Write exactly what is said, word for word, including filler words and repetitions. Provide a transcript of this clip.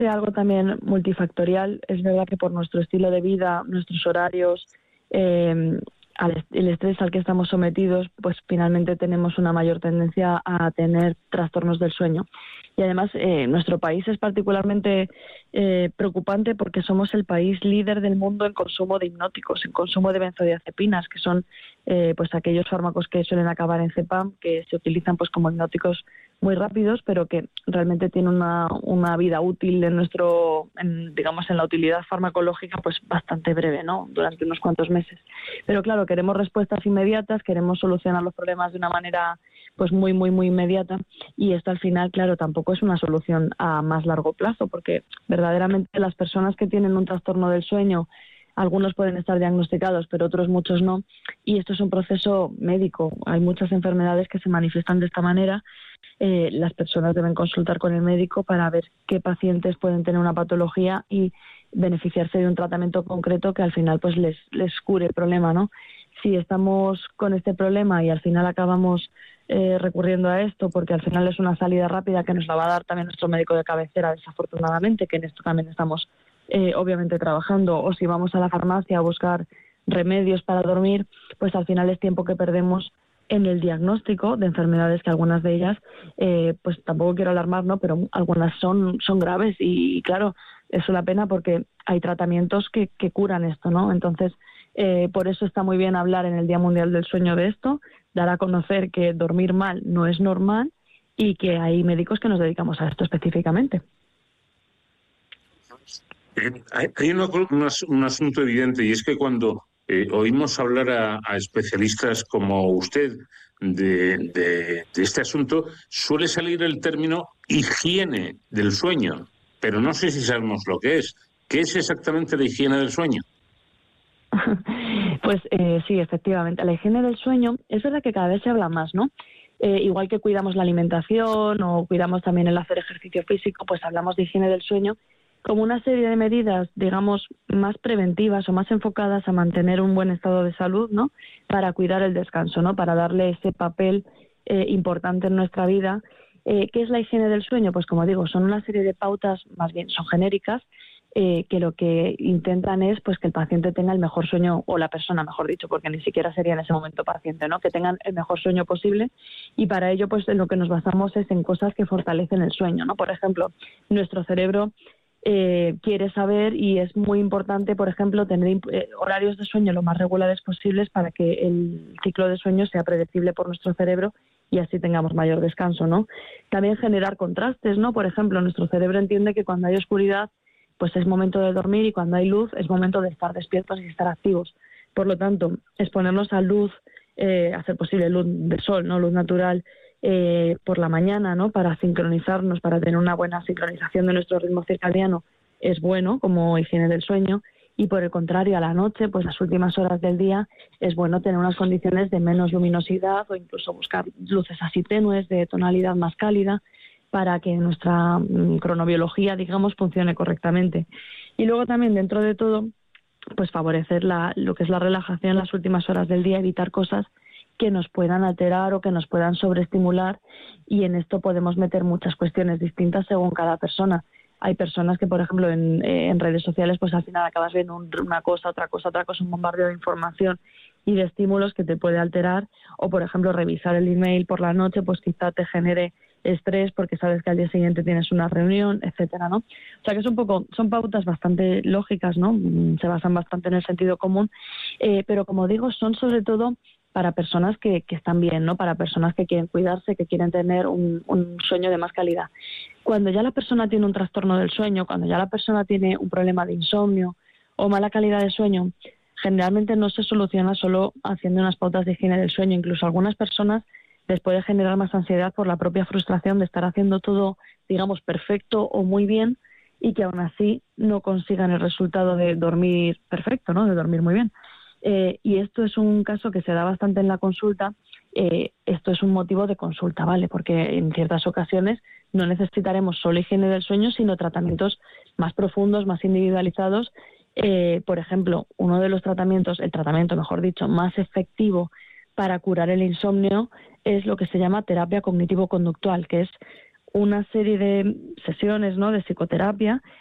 sea algo también multifactorial. Es verdad que por nuestro estilo de vida, nuestros horarios, eh, al, el estrés al que estamos sometidos, pues finalmente tenemos una mayor tendencia a tener trastornos del sueño. Y además, eh, nuestro país es particularmente eh, preocupante porque somos el país líder del mundo en consumo de hipnóticos, en consumo de benzodiazepinas, que son eh, pues aquellos fármacos que suelen acabar en cepam, que se utilizan pues como hipnóticos muy rápidos, pero que realmente tienen una, una vida útil en nuestro, en, digamos, en la utilidad farmacológica, pues bastante breve, ¿no? Durante unos cuantos meses. Pero claro, queremos respuestas inmediatas, queremos solucionar los problemas de una manera pues muy, muy, muy inmediata, y esto al final, claro, tampoco es una solución a más largo plazo, porque verdaderamente las personas que tienen un trastorno del sueño, algunos pueden estar diagnosticados, pero otros muchos no, y esto es un proceso médico. Hay muchas enfermedades que se manifiestan de esta manera. Eh, las personas deben consultar con el médico para ver qué pacientes pueden tener una patología y beneficiarse de un tratamiento concreto que al final pues les, les cure el problema, ¿no? Si estamos con este problema y al final acabamos eh, recurriendo a esto, porque al final es una salida rápida que nos la va a dar también nuestro médico de cabecera, desafortunadamente, que en esto también estamos eh, obviamente trabajando, o si vamos a la farmacia a buscar remedios para dormir, pues al final es tiempo que perdemos en el diagnóstico de enfermedades que algunas de ellas, eh, pues tampoco quiero alarmar, ¿no? Pero algunas son, son graves y, y claro, es una pena porque hay tratamientos que, que curan esto, ¿no? Entonces, eh, por eso está muy bien hablar en el Día Mundial del Sueño de esto, dar a conocer que dormir mal no es normal y que hay médicos que nos dedicamos a esto específicamente. Eh, hay hay una, una, un asunto evidente, y es que cuando eh, oímos hablar a, a especialistas como usted de, de, de este asunto, suele salir el término higiene del sueño, pero no sé si sabemos lo que es. ¿Qué es exactamente la higiene del sueño? Pues eh, sí, efectivamente. La higiene del sueño es verdad que cada vez se habla más, ¿no? Eh, igual que cuidamos la alimentación o cuidamos también el hacer ejercicio físico, pues hablamos de higiene del sueño como una serie de medidas, digamos, más preventivas o más enfocadas a mantener un buen estado de salud, ¿no? Para cuidar el descanso, ¿no? Para darle ese papel eh, importante en nuestra vida. Eh, ¿Qué es la higiene del sueño? Pues como digo, son una serie de pautas, más bien son genéricas, eh, que lo que intentan es pues que el paciente tenga el mejor sueño, o la persona, mejor dicho, porque ni siquiera sería en ese momento paciente, ¿no? Que tengan el mejor sueño posible, y para ello pues en lo que nos basamos es en cosas que fortalecen el sueño, ¿no? Por ejemplo, nuestro cerebro eh, quiere saber, y es muy importante, por ejemplo, tener eh, horarios de sueño lo más regulares posibles para que el ciclo de sueño sea predecible por nuestro cerebro y así tengamos mayor descanso, ¿no? También generar contrastes, ¿no? Por ejemplo, nuestro cerebro entiende que cuando hay oscuridad pues es momento de dormir, y cuando hay luz es momento de estar despiertos y estar activos. Por lo tanto, exponernos a luz, eh, hacer posible luz del sol, no luz natural, eh, por la mañana, ¿no? Para sincronizarnos, para tener una buena sincronización de nuestro ritmo circadiano, es bueno como higiene del sueño. Y por el contrario, a la noche, pues las últimas horas del día, es bueno tener unas condiciones de menos luminosidad o incluso buscar luces así tenues, de tonalidad más cálida, para que nuestra mm, cronobiología, digamos, funcione correctamente. Y luego también, dentro de todo, pues favorecer la, lo que es la relajación en las últimas horas del día, evitar cosas que nos puedan alterar o que nos puedan sobreestimular, y en esto podemos meter muchas cuestiones distintas según cada persona. Hay personas que, por ejemplo, en, eh, en redes sociales, pues al final acabas viendo un, una cosa, otra cosa, otra cosa, un bombardeo de información y de estímulos que te puede alterar, o, por ejemplo, revisar el email por la noche, pues quizá te genere estrés porque sabes que al día siguiente tienes una reunión, etcétera, ¿no? O sea que es un poco, son pautas bastante lógicas, ¿no? Se basan bastante en el sentido común, eh, pero como digo, son sobre todo para personas que, que están bien, ¿no? Para personas que quieren cuidarse, que quieren tener un, un sueño de más calidad. Cuando ya la persona tiene un trastorno del sueño, cuando ya la persona tiene un problema de insomnio o mala calidad de sueño, generalmente no se soluciona solo haciendo unas pautas de higiene del sueño. Incluso a algunas personas les puede generar más ansiedad por la propia frustración de estar haciendo todo, digamos, perfecto o muy bien, y que aún así no consigan el resultado de dormir perfecto, ¿no? De dormir muy bien. Eh, y esto es un caso que se da bastante en la consulta. Eh, esto es un motivo de consulta, ¿vale? Porque en ciertas ocasiones no necesitaremos solo higiene del sueño, sino tratamientos más profundos, más individualizados. Eh, por ejemplo, uno de los tratamientos, el tratamiento, mejor dicho, más efectivo para curar el insomnio es lo que se llama terapia cognitivo-conductual, que es una serie de sesiones, ¿no?, de psicoterapia